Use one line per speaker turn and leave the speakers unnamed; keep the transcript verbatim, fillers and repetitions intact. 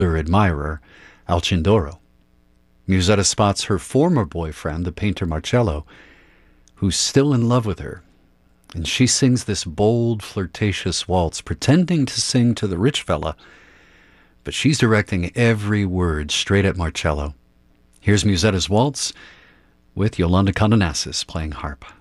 her admirer, Alcindoro. Musetta spots her former boyfriend, the painter Marcello, who's still in love with her, and she sings this bold, flirtatious waltz, pretending to sing to the rich fella, but she's directing every word straight at Marcello. Here's Musetta's waltz with Yolanda Condonassis playing harp.